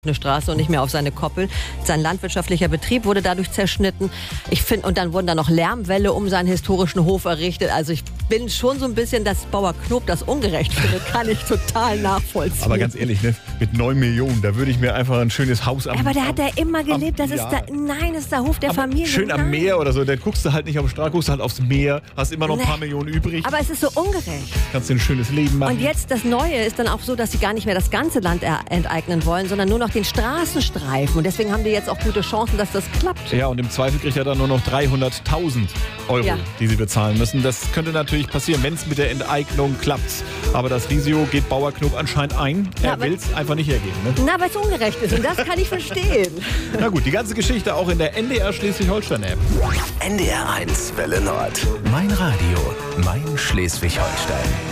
eine Straße und nicht mehr auf seine Koppel. Sein landwirtschaftlicher Betrieb wurde dadurch zerschnitten. Und dann wurden da noch Lärmwälle um seinen historischen Hof errichtet. Also ich bin schon so ein bisschen, dass Bauer Knob das ungerecht findet, kann ich total nachvollziehen. Aber ganz ehrlich, ne, mit 9 Millionen, da würde ich mir einfach ein schönes Haus aber da hat er immer gelebt. Das ist der Hof der Familie. Schön am Meer oder so. Dann guckst du halt nicht auf die Straße, guckst du halt aufs Meer, hast immer noch ein paar Millionen übrig. Aber es ist so ungerecht. Kannst dir ein schönes Leben machen. Und jetzt das Neue ist dann auch so, dass sie gar nicht mehr das ganze Land enteignen wollen, sondern nur noch den Straßenstreifen. Und deswegen haben die jetzt auch gute Chancen, dass das klappt. Ja, und im Zweifel kriegt er dann nur noch 300.000 Euro, die sie bezahlen müssen. Das könnte natürlich passieren, wenn es mit der Enteignung klappt. Aber das Risiko geht Bauer Knob anscheinend ein. Er will es einfach nicht hergeben. Ne? Na, weil es ungerecht ist. Und das kann ich verstehen. Na gut, die ganze Geschichte auch in der NDR Schleswig-Holstein-App. NDR 1 Welle Nord. Mein Radio, mein Schleswig-Holstein.